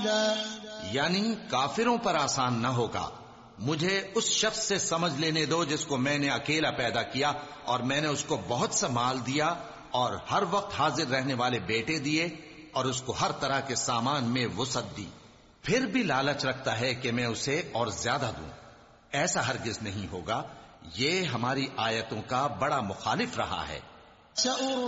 यानी काफिरों पर आसान न होगा। मुझे उस शख्स से समझ लेने दो जिसको मैंने अकेला पैदा किया और मैंने उसको बहुत सा माल दिया और हर वक्त हाजिर रहने वाले बेटे दिए और उसको हर तरह के सामान में वुसअत दी, फिर भी लालच रखता है कि मैं उसे और ज्यादा दूं। ऐसा हरगिज नहीं होगा। ये हमारी आयतों का बड़ा मुखालिफ रहा है।